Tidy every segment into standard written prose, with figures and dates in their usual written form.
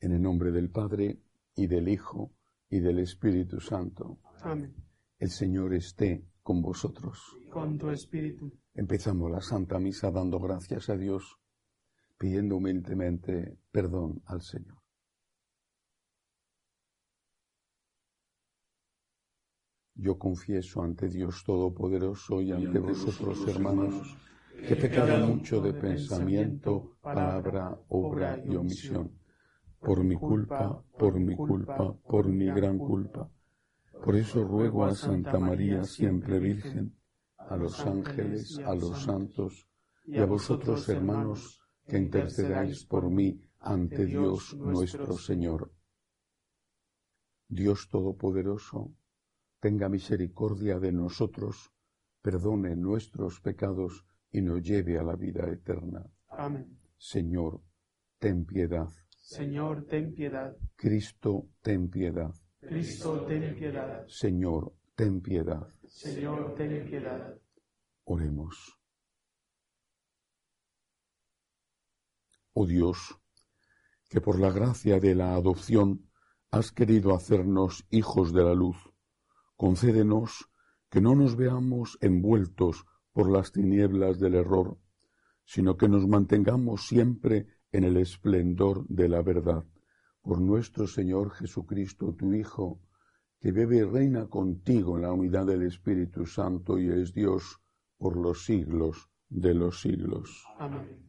En el nombre del Padre, y del Hijo, y del Espíritu Santo. Amén. El Señor esté con vosotros. Con tu espíritu. Empezamos la Santa Misa dando gracias a Dios, pidiendo humildemente perdón al Señor. Yo confieso ante Dios Todopoderoso y ante vosotros, hermanos, que he pecado mucho de pensamiento, palabra, obra y omisión. Por mi culpa, por mi gran culpa. Por eso ruego a Santa María, siempre Virgen, a los ángeles, a los santos, y a vosotros, hermanos, que intercedáis por mí ante Dios nuestro Señor. Dios Todopoderoso, tenga misericordia de nosotros, perdone nuestros pecados y nos lleve a la vida eterna. Amén. Señor, ten piedad. Señor, ten piedad. Cristo, ten piedad. Cristo, ten piedad. Señor, ten piedad. Señor, ten piedad. Oremos. Oh Dios, que por la gracia de la adopción has querido hacernos hijos de la luz, concédenos que no nos veamos envueltos por las tinieblas del error, sino que nos mantengamos siempre en el esplendor de la verdad. Por nuestro Señor Jesucristo, tu Hijo, que vive y reina contigo en la unidad del Espíritu Santo y es Dios por los siglos de los siglos. Amén.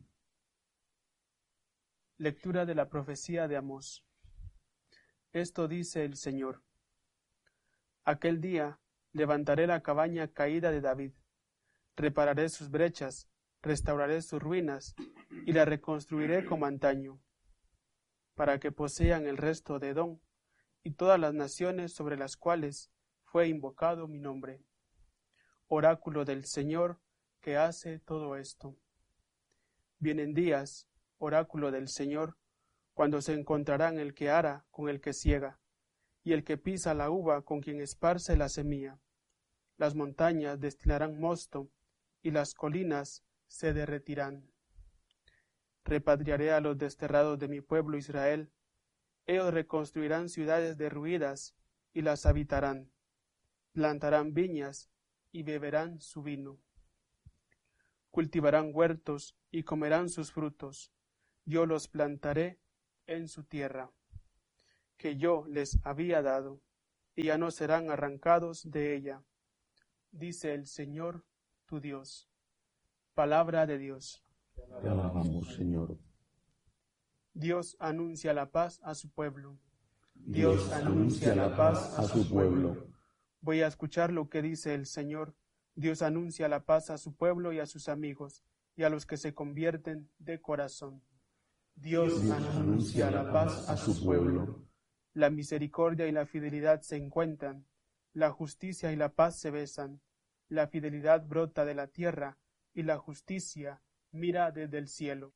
Lectura de la profecía de Amós. Esto dice el Señor. Aquel día levantaré la cabaña caída de David, repararé sus brechas, restauraré sus ruinas y la reconstruiré como antaño, para que posean el resto de Edom y todas las naciones sobre las cuales fue invocado mi nombre. Oráculo del Señor que hace todo esto. Vienen días, oráculo del Señor, cuando se encontrarán el que ara con el que ciega, y el que pisa la uva con quien esparce la semilla. Las montañas destilarán mosto, y las colinas se derretirán. Repatriaré a los desterrados de mi pueblo Israel. Ellos reconstruirán ciudades derruidas y las habitarán. Plantarán viñas y beberán su vino. Cultivarán huertos y comerán sus frutos. Yo los plantaré en su tierra, que yo les había dado, y ya no serán arrancados de ella, dice el Señor tu Dios. Palabra de Dios. Te alabamos, Señor. Dios anuncia la paz a su pueblo. Dios anuncia la paz a su pueblo. Voy a escuchar lo que dice el Señor. Dios anuncia la paz a su pueblo y a sus amigos, y a los que se convierten de corazón. Dios anuncia la paz a su pueblo. La misericordia y la fidelidad se encuentran, la justicia y la paz se besan, la fidelidad brota de la tierra, y la justicia mira desde el cielo.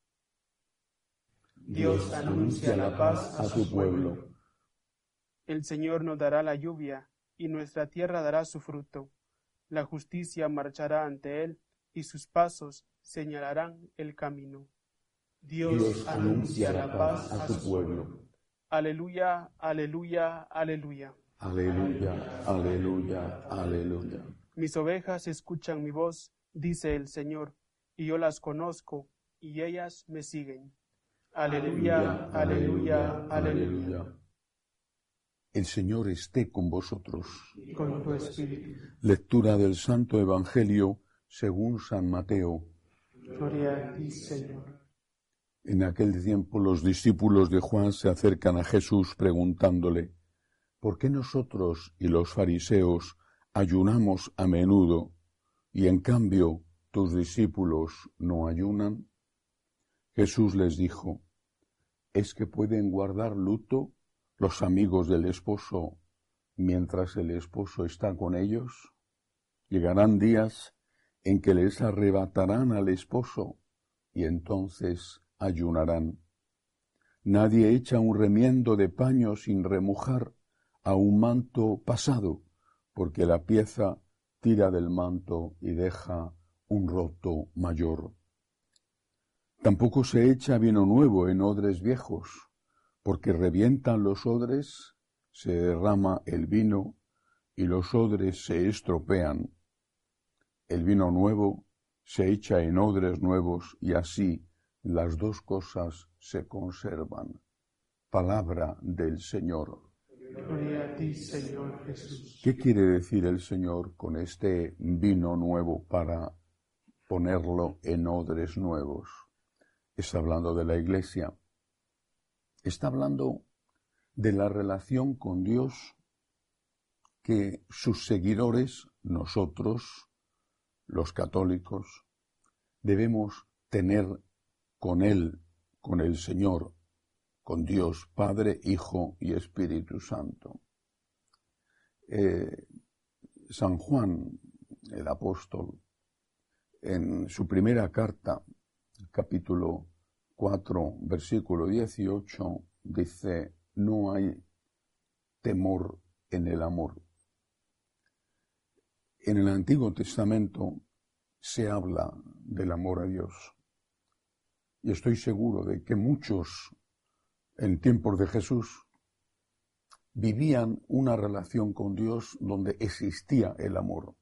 Dios anuncia la paz a su pueblo. El Señor nos dará la lluvia, y nuestra tierra dará su fruto. La justicia marchará ante él, y sus pasos señalarán el camino. Dios anuncia la paz a su pueblo. Aleluya, aleluya, aleluya. Aleluya, aleluya, aleluya. Mis ovejas escuchan mi voz, dice el Señor, y yo las conozco, y ellas me siguen. Aleluya, aleluya, aleluya. El Señor esté con vosotros. Con tu espíritu. Lectura del Santo Evangelio según San Mateo. Gloria a ti, Señor. En aquel tiempo los discípulos de Juan se acercan a Jesús preguntándole: ¿por qué nosotros y los fariseos ayunamos a menudo y en cambio tus discípulos no ayunan? Jesús les dijo: ¿es que pueden guardar luto los amigos del esposo mientras el esposo está con ellos? Llegarán días en que les arrebatarán al esposo y entonces ayunarán. Nadie echa un remiendo de paño sin remojar a un manto pasado, porque la pieza tira del manto y deja un roto mayor. Tampoco se echa vino nuevo en odres viejos, porque revientan los odres, se derrama el vino y los odres se estropean. El vino nuevo se echa en odres nuevos y así las dos cosas se conservan. Palabra del Señor. Gloria a ti, Señor Jesús. ¿Qué quiere decir el Señor con este vino nuevo para ponerlo en odres nuevos? Está hablando de la Iglesia. Está hablando de la relación con Dios que sus seguidores, nosotros, los católicos, debemos tener con Él, con el Señor, con Dios, Padre, Hijo y Espíritu Santo. San Juan, el apóstol, en su primera carta, capítulo 4, versículo 18, dice: no hay temor en el amor. En el Antiguo Testamento se habla del amor a Dios. Y estoy seguro de que muchos en tiempos de Jesús vivían una relación con Dios donde existía el amor.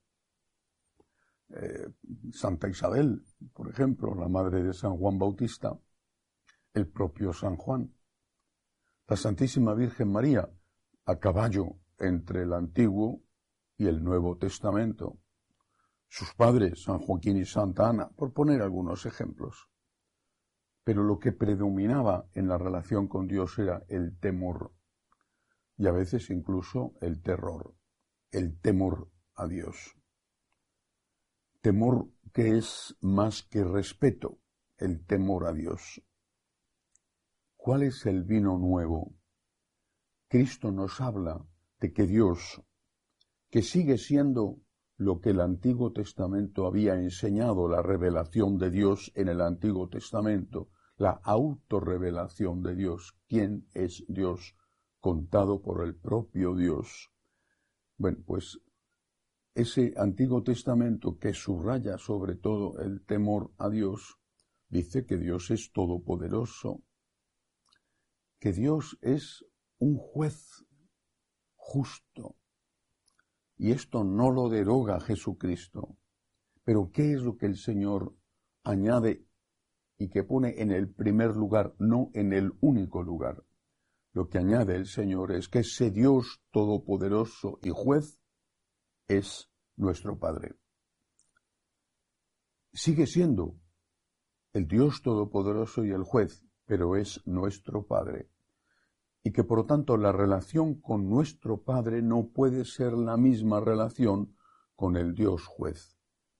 Santa Isabel, por ejemplo, la madre de San Juan Bautista, el propio San Juan, la Santísima Virgen María, a caballo entre el Antiguo y el Nuevo Testamento, sus padres, San Joaquín y Santa Ana, por poner algunos ejemplos. Pero lo que predominaba en la relación con Dios era el temor, y a veces incluso el terror, el temor a Dios. Temor que es más que respeto, el temor a Dios. ¿Cuál es el vino nuevo? Cristo nos habla de que Dios, que sigue siendo lo que el Antiguo Testamento había enseñado, la revelación de Dios en el Antiguo Testamento, la autorrevelación de Dios, quién es Dios, contado por el propio Dios. Bueno, pues ese Antiguo Testamento que subraya sobre todo el temor a Dios, dice que Dios es todopoderoso, que Dios es un juez justo. Y esto no lo deroga Jesucristo. Pero ¿qué es lo que el Señor añade y que pone en el primer lugar, no en el único lugar? Lo que añade el Señor es que ese Dios todopoderoso y juez es nuestro Padre. Sigue siendo el Dios todopoderoso y el juez, pero es nuestro Padre. Y que por lo tanto la relación con nuestro Padre no puede ser la misma relación con el Dios juez.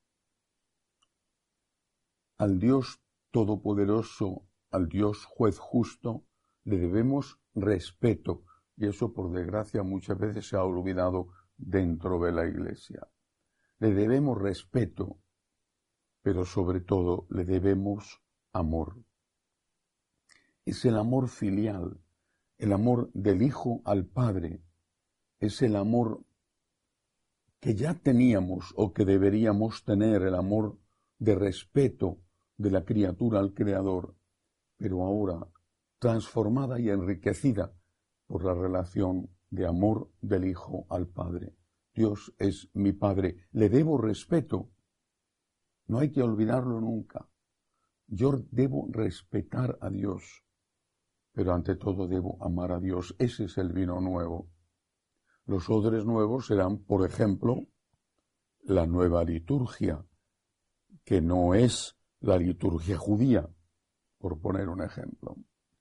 Al Dios todopoderoso, al Dios juez justo, le debemos respeto, y eso por desgracia muchas veces se ha olvidado dentro de la Iglesia. Le debemos respeto, pero sobre todo le debemos amor. Es el amor filial, el amor del Hijo al Padre, es el amor que ya teníamos o que deberíamos tener, el amor de respeto de la criatura al Creador, pero ahora transformada y enriquecida por la relación de amor del Hijo al Padre. Dios es mi Padre, le debo respeto, no hay que olvidarlo nunca. Yo debo respetar a Dios, pero ante todo debo amar a Dios. Ese es el vino nuevo. Los odres nuevos serán, por ejemplo, la nueva liturgia, que no es la liturgia judía, por poner un ejemplo.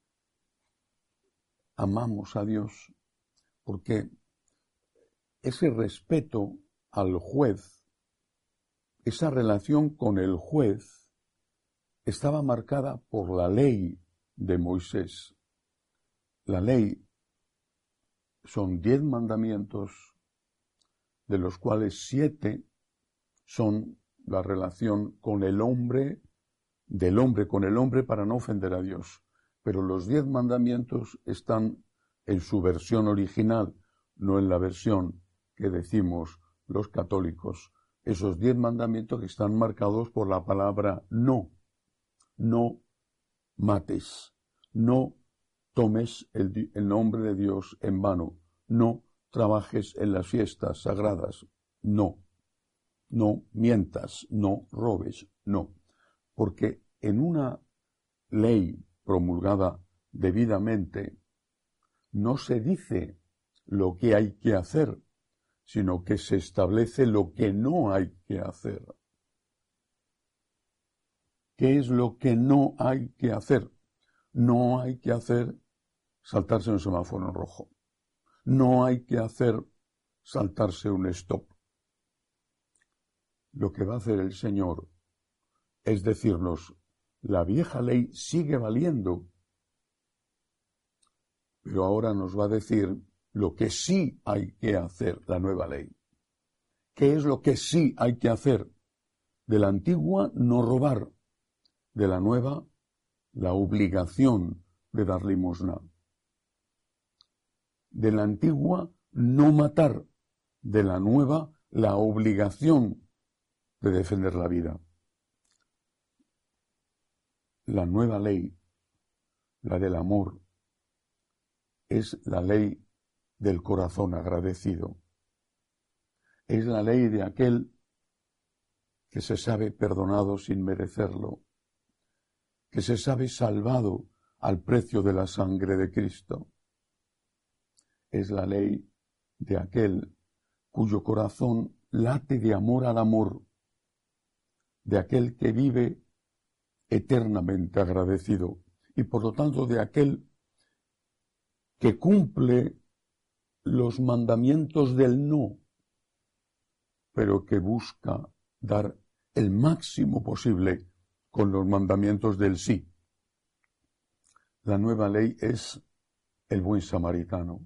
Amamos a Dios porque ese respeto al juez, esa relación con el juez, estaba marcada por la ley de Moisés. La ley son 10 mandamientos, de los cuales 7 son la relación con el hombre, del hombre con el hombre para no ofender a Dios. Pero los 10 mandamientos están en su versión original, no en la versión que decimos los católicos. Esos 10 mandamientos que están marcados por la palabra no. No mates, no tomes el nombre de Dios en vano, no trabajes en las fiestas sagradas, no mientas, no robes, no, porque en una ley promulgada debidamente no se dice lo que hay que hacer, sino que se establece lo que no hay que hacer. ¿Qué es lo que no hay que hacer? No hay que hacer saltarse un semáforo en rojo. No hay que hacer saltarse un stop. Lo que va a hacer el Señor es decirnos, la vieja ley sigue valiendo, pero ahora nos va a decir lo que sí hay que hacer, la nueva ley. ¿Qué es lo que sí hay que hacer? De la antigua, no robar. De la nueva, la obligación de dar limosna. De la antigua, no matar. De la nueva, la obligación de defender la vida. La nueva ley, la del amor, es la ley del corazón agradecido. Es la ley de aquel que se sabe perdonado sin merecerlo, que se sabe salvado al precio de la sangre de Cristo. Es la ley de aquel cuyo corazón late de amor al amor, de aquel que vive eternamente agradecido y por lo tanto de aquel que cumple los mandamientos del no, pero que busca dar el máximo posible con los mandamientos del sí. La nueva ley es el buen samaritano.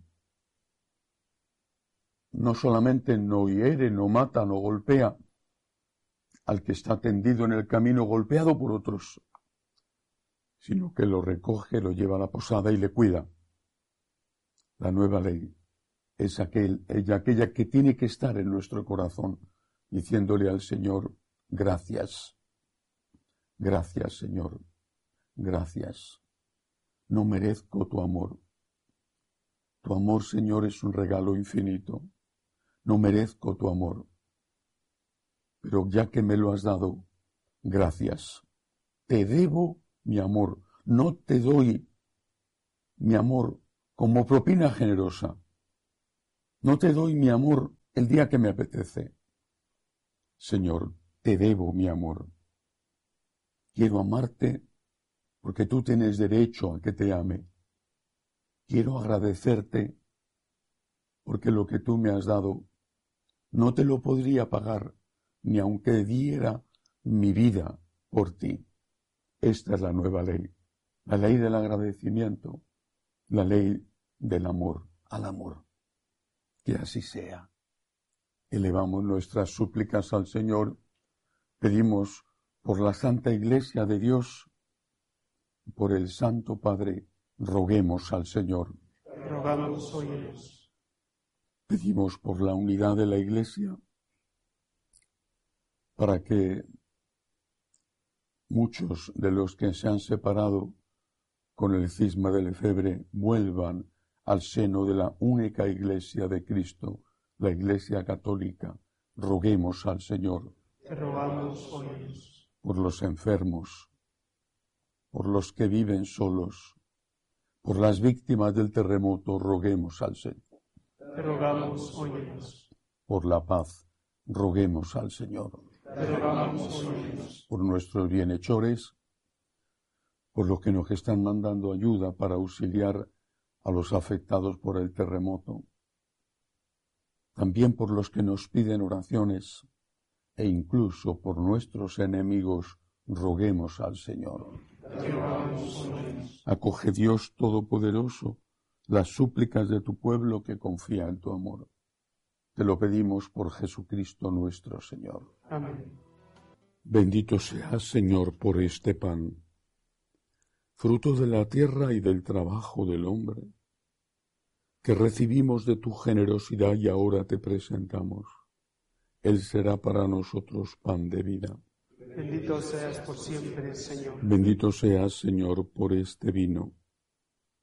No solamente no hiere, no mata, no golpea al que está tendido en el camino golpeado por otros, sino que lo recoge, lo lleva a la posada y le cuida. La nueva ley es aquella que tiene que estar en nuestro corazón, diciéndole al Señor, gracias, gracias Señor, gracias. No merezco tu amor. Tu amor, Señor, es un regalo infinito. No merezco tu amor. Pero ya que me lo has dado, gracias. Te debo mi amor. No te doy mi amor como propina generosa. No te doy mi amor el día que me apetece. Señor, te debo mi amor. Quiero amarte porque tú tienes derecho a que te ame. Quiero agradecerte porque lo que tú me has dado no te lo podría pagar ni aunque diera mi vida por ti. Esta es la nueva ley, la ley del agradecimiento, la ley del amor al amor. Que así sea. Elevamos nuestras súplicas al Señor, pedimos por la Santa Iglesia de Dios, por el Santo Padre, roguemos al Señor. Rogamos, óyenos. Pedimos por la unidad de la Iglesia, para que muchos de los que se han separado con el cisma de Lefebvre vuelvan al seno de la única Iglesia de Cristo, la Iglesia Católica. Roguemos al Señor. Te rogamos, óyenos. Por los enfermos, por los que viven solos, por las víctimas del terremoto, roguemos al Señor. Te rogamos, óyenos. Por la paz, roguemos al Señor. Te rogamos, óyenos. Por nuestros bienhechores, por los que nos están mandando ayuda para auxiliar a los afectados por el terremoto. También por los que nos piden oraciones e incluso por nuestros enemigos, roguemos al Señor. Te rogamos, óyenos. Acoge Dios Todopoderoso las súplicas de tu pueblo que confía en tu amor. Te lo pedimos por Jesucristo nuestro Señor. Amén. Bendito seas, Señor, por este pan, fruto de la tierra y del trabajo del hombre, que recibimos de tu generosidad y ahora te presentamos. Él será para nosotros pan de vida. Bendito seas por siempre, Señor. Bendito seas, Señor, por este vino,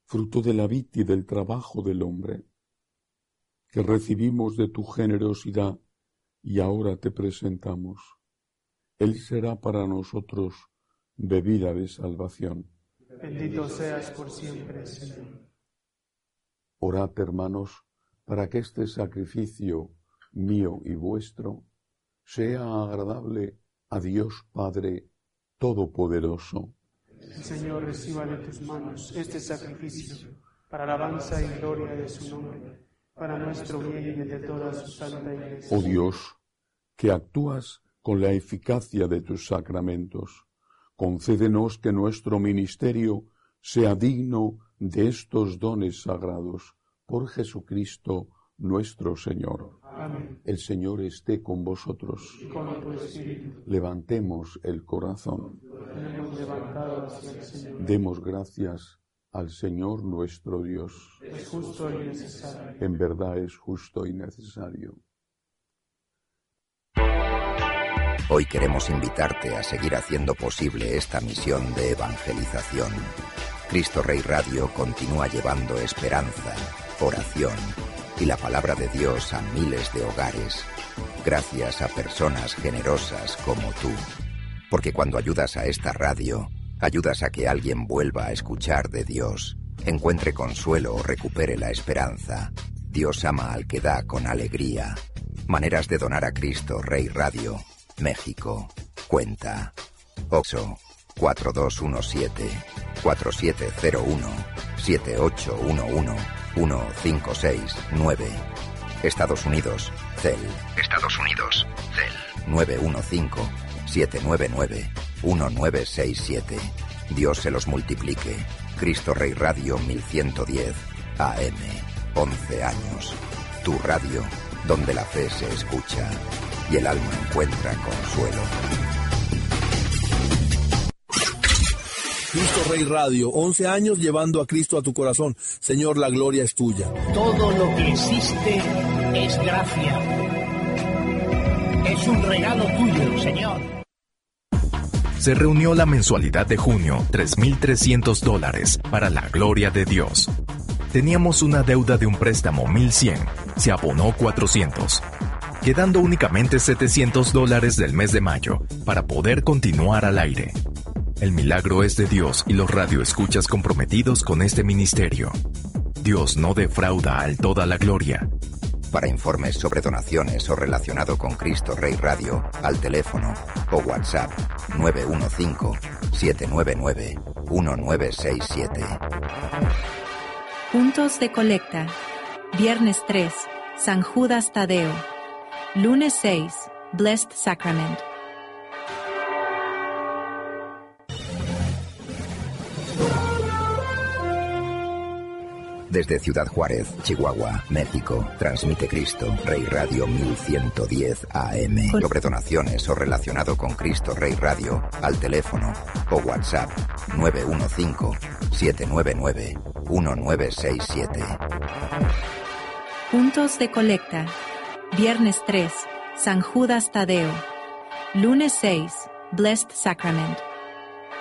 fruto de la vid y del trabajo del hombre, que recibimos de tu generosidad y ahora te presentamos. Él será para nosotros bebida de salvación. Bendito seas por siempre, Señor. Orad, hermanos, para que este sacrificio mío y vuestro sea agradable a Dios Padre Todopoderoso. El Señor reciba de tus manos este sacrificio para alabanza y gloria de su nombre, para nuestro bien y el de toda su santa Iglesia. Oh Dios, que actúas con la eficacia de tus sacramentos, concédenos que nuestro ministerio sea digno de estos dones sagrados, por Jesucristo nuestro Señor. Amén. El Señor esté con vosotros. Y con tu espíritu. Levantemos el corazón. Tenemos levantado hacia el Señor. Demos gracias al Señor nuestro Dios. Es justo y necesario. En verdad es justo y necesario. Hoy queremos invitarte a seguir haciendo posible esta misión de evangelización. Cristo Rey Radio continúa llevando esperanza, oración y la palabra de Dios a miles de hogares, gracias a personas generosas como tú. Porque cuando ayudas a esta radio, ayudas a que alguien vuelva a escuchar de Dios, encuentre consuelo o recupere la esperanza. Dios ama al que da con alegría. Maneras de donar a Cristo Rey Radio, México. Cuenta OXXO 4217-4801-7811-1569. Estados Unidos, CEL. 915-799-1967. Dios se los multiplique. Cristo Rey Radio 1110 AM. 11 años. Tu radio, donde la fe se escucha y el alma encuentra consuelo. Cristo Rey Radio, 11 años llevando a Cristo a tu corazón. Señor, la gloria es tuya. Todo lo que existe es gracia. Es un regalo tuyo, Señor. Se reunió la mensualidad de junio, $3,300 para la gloria de Dios. Teníamos una deuda de un préstamo $1,100, se abonó $400, quedando únicamente $700 del mes de mayo para poder continuar al aire. El milagro es de Dios y los radioescuchas comprometidos con este ministerio. Dios no defrauda al toda la gloria. Para informes sobre donaciones o relacionado con Cristo Rey Radio, al teléfono o WhatsApp 915-799-1967. Puntos de colecta. Viernes 3, San Judas Tadeo. Lunes 6, Blessed Sacrament. Desde Ciudad Juárez, Chihuahua, México, transmite Cristo Rey Radio 1110 AM. Sobre donaciones o relacionado con Cristo Rey Radio, al teléfono o WhatsApp 915-799-1967. Puntos de colecta. Viernes 3, San Judas Tadeo. Lunes 6, Blessed Sacrament.